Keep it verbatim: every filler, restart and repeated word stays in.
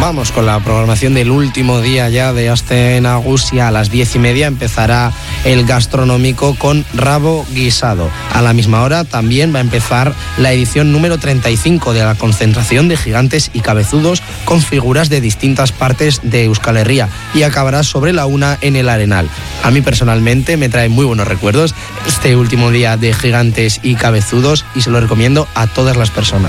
Vamos con la programación del último día ya de Aste Nagusia. A las diez y media empezará el gastronómico con rabo guisado. A la misma hora también va a empezar la edición número treinta y cinco de la concentración de gigantes y cabezudos con figuras de distintas partes de Euskal Herria, y acabará sobre la una en el Arenal. A mí personalmente me trae muy buenos recuerdos este último día de gigantes y cabezudos, y se lo recomiendo a todas las personas.